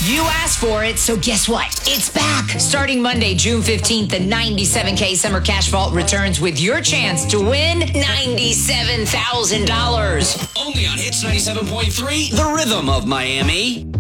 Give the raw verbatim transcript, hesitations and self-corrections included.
You asked for it, so guess what? It's back. Starting Monday, June fifteenth, the ninety-seven K Summer Cash Vault returns with your chance to win ninety-seven thousand dollars. Only on Hits ninety-seven point three, The Rhythm of Miami.